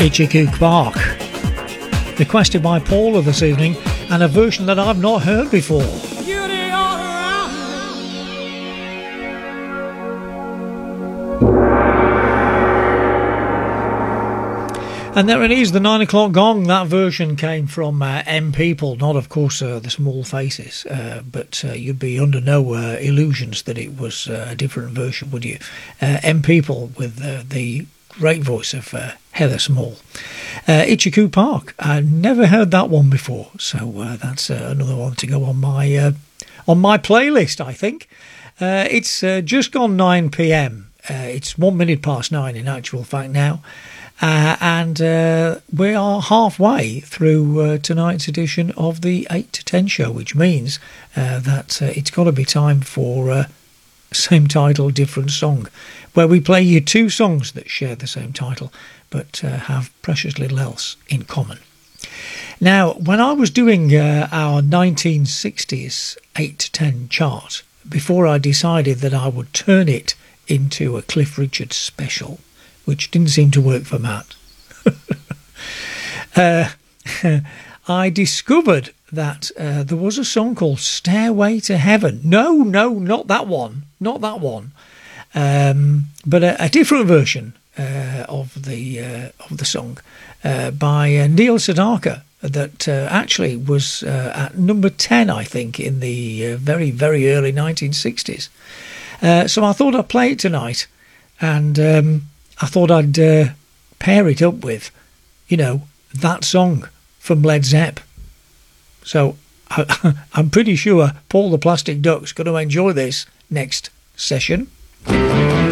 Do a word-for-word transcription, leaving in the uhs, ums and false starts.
Itchycook Park, requested by Paula this evening, and a version that I've not heard before. And there it is, the nine o'clock gong. That version came from uh, M People, not of course uh, the Small Faces, uh, but uh, you'd be under no uh, illusions that it was uh, a different version, would you? Uh, M People with uh, the great voice of uh, Heather Small. Uh, Itchycook Park, I never heard that one before, so uh, that's uh, another one to go on my uh, on my playlist, I think. Uh, it's uh, just gone nine p.m. Uh, it's one minute past nine in actual fact now. Uh, and uh, we are halfway through uh, tonight's edition of the eight to ten show, which means uh, that uh, it's got to be time for uh, same title, different song, where we play you two songs that share the same title but uh, have precious little else in common. Now, when I was doing uh, our nineteen sixties eight to ten chart, before I decided that I would turn it into a Cliff Richard special, which didn't seem to work for Matt, uh, I discovered that uh, there was a song called Stairway to Heaven. No, no, not that one. Not that one. Um, but a, a different version uh, of the uh, of the song uh, by uh, Neil Sedaka that uh, actually was uh, at number ten, I think, in the uh, very, very early nineteen sixties. Uh, so I thought I'd play it tonight, and Um, I thought I'd uh, pair it up with, you know, that song from Led Zepp. So I, I'm pretty sure Paul the Plastic Duck's going to enjoy this next session.